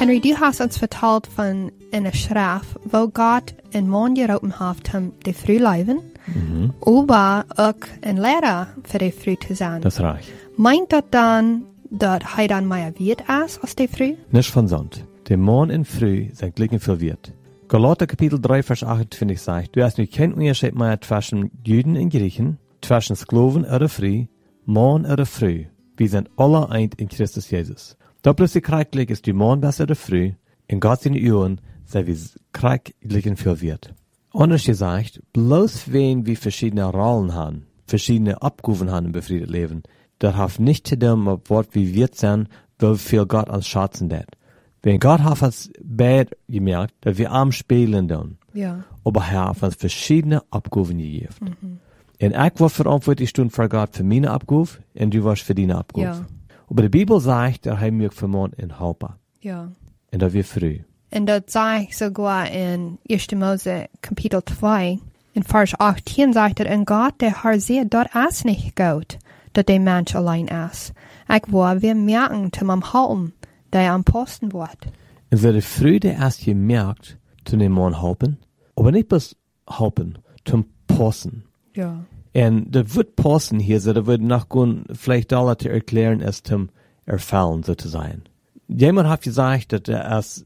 Henry, du hast uns verteld van een schrift, wo Gott een man geroepen heeft om de früh leven, aber ook een leraar voor de früh te zijn. Das reicht. Meint dat dan dat hij dan meer wird als de früh? Nicht von Sand. Der Mann in Früh sein Glücken verwirrt. Galater Kapitel 3, Vers 28 sagt, du hast nu kein Unterschied mehr zwischen Juden und Griechen, zwischen Sklaven oder Früh, Mann oder Früh. Wir sind alle eins in Christus Jesus. Da plötzlich krieglich ist die Mann besser oder Früh, in Gott seine Ohren sei wie krieglichen verwirrt. Anders gesagt, bloß wenn wir verschiedene Rollen haben, verschiedene Abgaben haben im befriedet Leben, das hat nicht zu dem, was wir wird sein, wie viel Gott uns schätzen wird. Wenn Gott hat uns beide gemerkt, dass wir am Spielen tun, Ja. aber er hat uns verschiedene Abgaben gegeben. Und ich war verantwortlich für Gott für meine Abgabe und du warst für deine Abgabe. Ja. Aber die Bibel sagt, dass er mir vermont in Helper. Ja. Und da wir früh. En dat sagt sogar in 1. Mose Kapitel 2, in Vers 18 sagt en Gott, der Herr sieht, dort ist nicht gut, dass der Mensch allein ist. Ich will, wir merken, zum am Halten, der am Posten wird. Und wir früh der erst gemerkt, zu dem Mann helfen, aber nicht bloß helfen, zum Posten. Ja. Und das wird Posten hier, so da wird nachgehen, vielleicht alle zu erklären, es zum Erfallen sozusagen. Jemand hat gesagt, dass es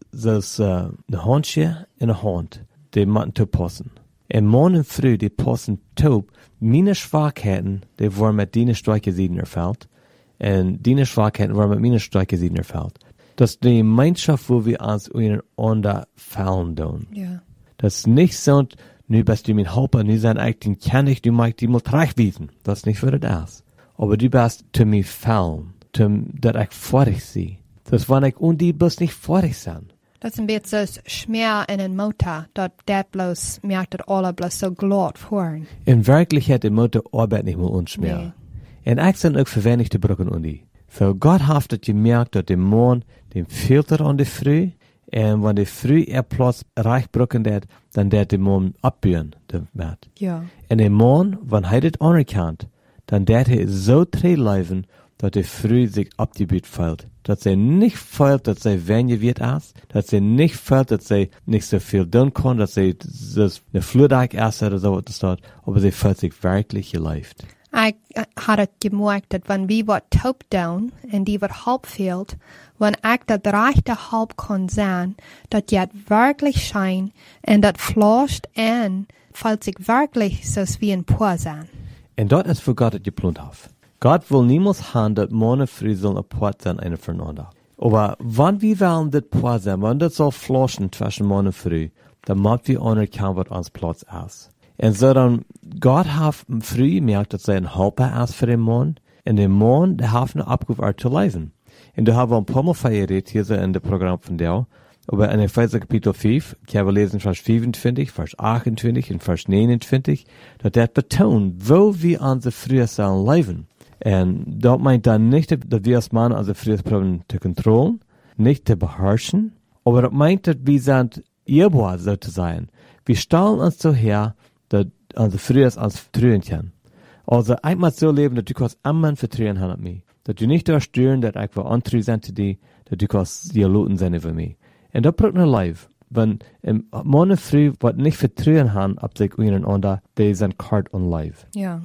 eine Handschere und eine Hand, die machen zu posten. Und morgen und früh, die posten taub, meine Schwachheiten, die waren mit deinen Streichgesieden erfüllt, und deine Schwachheiten waren mit meinen Streichgesieden erfüllt. Das ist die Gemeinschaft, wo wir uns untereinander fallen tun. Ja. Das ist nicht so, nu bist du mein Helper, nu sein Eichten kann ich, du magst die mal wiesen. Das ist nicht, was das ist. Aber du bist zu mir fallen, dass ich vor dich sehe. Das war nicht, und die bloß nicht vor dich sind. Das ist ein bisschen so Schmerz in den Motor, dass der bloß merkt, dass alle bloß so glatt fahren. In Wirklichkeit, die Mutter arbeitet nicht mehr uns mehr. Und ich sind auch verwenigte Brücken und die. So Gott hat das gemerkt, dass der Mann, dem fehlt an der Früh, und wenn der Früh Platz reich brücken wird, dann der Mann abbühren, wird. Ja. Und der Mann, wenn er das anerkannt, dann der er so treu leben, dass der Früh sich abgebüht fällt. Dass er nicht fällt, dass er weniger wird ist, dass er nicht fällt, dass er nicht so viel tun kann, dass er eine Flurdeck ist oder so, aber sie fällt sich wirklich geläuft. Ich hatte gemerkt, dass wenn wir was taub tun und die was halb fehlt, wenn ich das rechte halb kann sehen, dass jetzt wirklich scheint und das flasht an, fällt sich wirklich so wie ein Poor sein. Und dort ist für Gott geplant hat. Gott will niemals haben, dass Mann früh sollen apart sein, einer voneinander. Aber wenn wir wollen das Poor sein, wenn das soll flaschen zwischen Mann und früh, dann müssen wir anerkennen, was uns Platz ist. Und so dann, Gott hat früh gemerkt, dass er ein Helper ist für den Mann, und der Mann, der hat eine Abgabe zu leben. Und da haben wir ein paar Mal verredet, hier so in dem Programm von dir, aber in Epheser Kapitel 5, ich habe lesen Vers 25, Vers 28 und Vers 29, dass der betont, wo wir unsere früher sollen leben. Und das meint dann nicht, dass wir als Mann unsere früher probieren zu kontrollieren, nicht zu beherrschen, aber das meint, dass wir sind ehrbar so zu sein. Wir stellen uns so her, dass unsere früher uns vertrauen können. Also einmal so leben, dass du kannst immer vertrauen haben an mich. Dass du nicht stören, dass ich will antreu sein zu dir, dass du kannst dir loten sein über mich. Und das braucht ein Life. Wenn Mann früh was nicht vertrauen haben, ab sich untereinander, die sind kalt und live. Ja.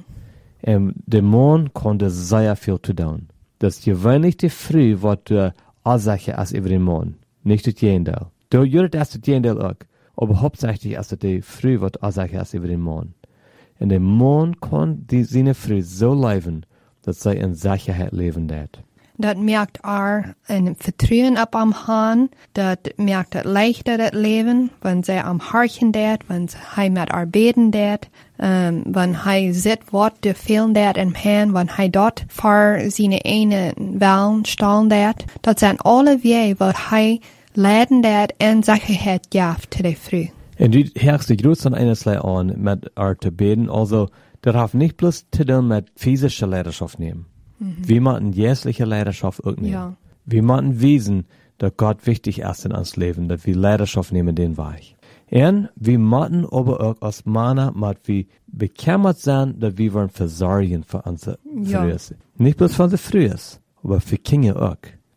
Der Mann konnte sehr viel zu tun. Das gewöhnliche früh, was du Ursache als über den Mann, nicht das Gegenteil. Du jürst das Gegenteil auch, aber hauptsächlich ist das früh, was Ursache ist über den Mann. Und der Mann kann seine früh so leben, dass sie in Sicherheit leben wird. Dat merkt ein Vertrauen ab am Hahn, dat merkt das leichter das Leben, wenn sie am Harchen dat, wenn sie mit arbeiten dat, wenn sie sieht, was der fehlen dat im Herrn, wenn sie dort für seine einen Wellen stellen dat, das sind alle Wege, was sie leiden dat in Sicherheit jaft zu der Früh. Und du hörst die Größe eines an, mit zu beten, also, das hat nicht bloß zu tun mit physischer Leidenschaft nehmen. Wir machen jährliche Leidenschaft auch nehmen. Ja. Wir machen wissen, dass Gott wichtig ist in uns Leben, dass wir Leidenschaft nehmen den Weg. Und wir machen aber auch als Männer, dass wir bekämmert sein, dass wir wollen versorgen für unsere Frühes. Nicht bloß für unsere Frühes, aber für Kinder auch.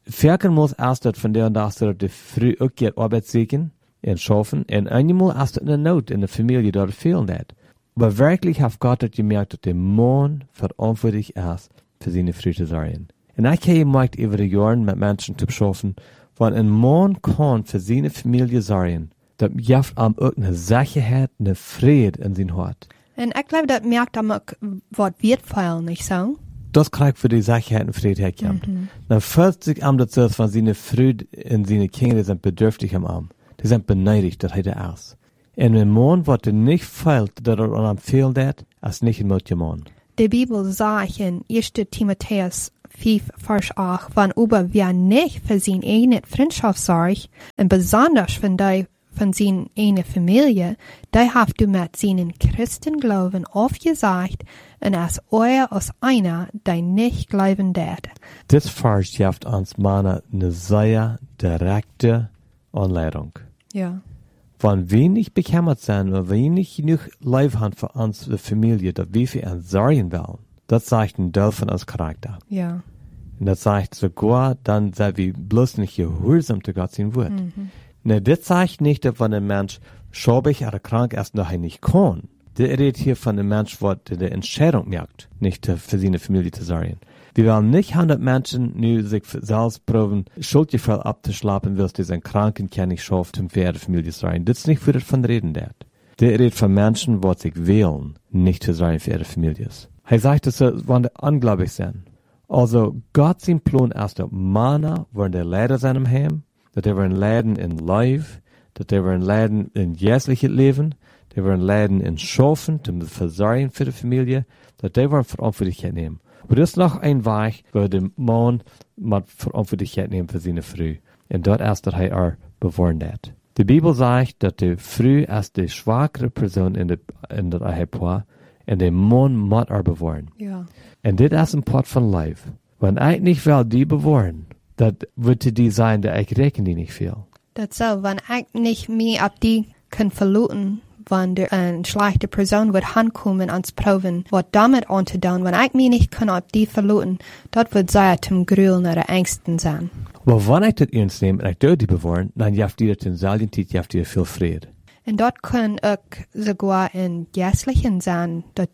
Verken muss erst dat von der und das dat de früh ook geht Arbeit suchen und schaffen und einmal erst in der Not in der Familie dort fehlen dat. Aber wirklich hat Gott dat gemerkt, dass der Mann verantwortlich ist für seine Früh zu sorgen. Und ich habe gemerkt über die Jahre mit Menschen zu schaffen, wenn ein Mann kann für seine Familie sorgen, dat jaft am ook eine Sicherheit, eine Friede in sein Hart. Und ich glaube, das merkt am auch, was wertvoll, nicht so? Das kriegt für die Sicherheit und Friede herkommt. Dann fühlt sich am dazu, von seine Freude in seine Kinder, die sind bedürftig am Arm. Die sind beneidigt, das hat erst. Und ein Mann, was nicht fehlt, dass er am fehlt, ist nicht ein Mutter Mann. Die Bibel sagt in 1. Timotheus 5, Vers 8, wenn über wer nicht für seine eigene Freundschaft sorgt, und besonders von seiner eigenen Familie, da habt du mit seinen Christenglauben aufgesagt, und als euer aus einer, der nicht glauben wird. Das Vers gibt uns eine sehr direkte Anleitung. Ja. Wenn wir nicht bekümmert sind, oder wir nicht genug Liebe haben für unsere Familie, dass wir für uns sorgen wollen, das zeigt ein Teil von unserem Charakter. Ja. Und das zeigt sogar, dann sind wir bloß nicht gehorsam zu Gott sein Wort. Ne, das zeigt nicht, dass wenn ein Mensch schäbig oder krank ist, dass er nicht kann. Der redet hier von einem Mensch, der die Entscheidung merkt, nicht für seine Familie zu sorgen. Wir wollen nicht 100 Menschen nu sich selbst proben, Schuldgefühl abzuschlappen, weil sie seinen Kranken kann nicht schaffen, für ihre Familie zu sorgen. Das ist nicht, wo das von reden wird. Der redet von Menschen, die sich wählen, nicht zu sorgen für ihre Familie. Er sagt, dass sie unglaublich sind. Also, Gott sein Plan ist, dass Männer wollen der Leiter sein im Heim, dass die wollen leiden in Life, dass die wollen leiden in jährliches Leben, die wollen leiden in Schaffen, zum Versorgen für die Familie, dass die wollen Verantwortlichkeit nehmen. Aber das ist noch ein Weg, wo der Mann mit Verantwortlichkeit nehmen für seine Frau. Und dort erst, dass er bewahren hat. Die Bibel sagt, dass die Frau ist die schwachere Person in der Ehepaar, und der Mann muss bewahren. Ja. Und das ist ein Part von Life. Wenn ich nicht will, die bewahren, das wird die sein, dass ich rechne die nicht viel. Das so, wenn ich nicht mehr ab die kann verluten, wenn eine schlechte Person wird ankommen ans Proben, was damit anzutun, wenn ich mich nicht kann ab die verluten, das wird sehr zum Grübeln oder Ängsten sein. Aber wenn ich das ernst nehme und ich dort die bewahren, dann jaft die das in selben Zeit, jaft die viel Friede. Und dort kann auch sogar in Geistlichen sein, dass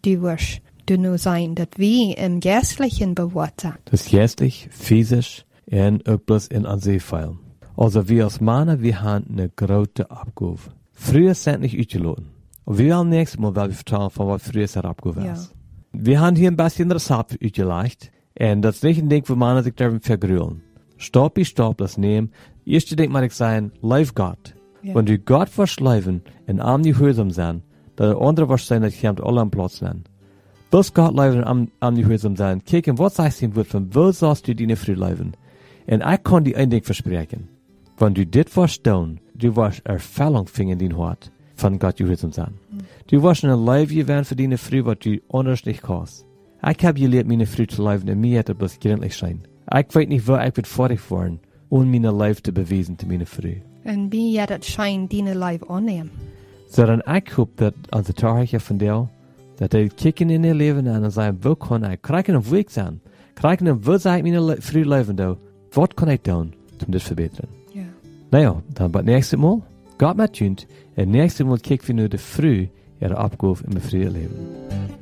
du nur sein, dass wir im Geistlichen bewahrt sind. Das ist geistlich, physisch und auch bloß in Ansehfeilen. Also wir als Männer, wir haben eine große Abgabe. Früher sind nicht ausgeladen. Und wir wollen nächstes Mal, weil wir vertrauen, von was früher ist Abgabe ist. Wir haben hier ein bisschen Rezept ausgelegt. Und das ist nicht ein Ding, wo Männer sich darin vergrühlen. Stopp wie Stopp, das nehmen. Erste Ding mag ich sein, live Gott. Ja. Wenn du Gott wirst leben und am die Hörsam sein, dann der andere wirst sein, dass ich alle am Platz nennen. Bis Gott leben und am die Hörsam sein. Kicken, was sagst du, von wo sollst du deine Früh leben? Und ich kann dir ein Ding versprechen. Wenn du dit wirst tun, du wirst Erfüllung finden in dein Hart, von Gott gehorsam sein. Du wirst ein Leben gewähren für deine Früh, was du anders nicht kannst. Ich habe gelehrt, meine Früh zu leben, und mir hat das gründlich sein. Ich weiß nicht, wo ich wird fertig worden, um meine Leben zu beweisen zu meiner Früh. Und wie hat es schein, deine Leben annehmen? So dann ich hoffe, dass unsere Tage von dir, dass die kicken in ihr Leben und sagen, wo kann ich kriegen und Weg sein? Kriegen, wo sei ich meine Früh leben, da? Was kann ich tun, um das zu verbessern? Ja. Naja, dann beim nächsten Mal, Gott mit uns, und nächstes Mal kicken wir nur die Früh ihre Abgabe im frühen Leben.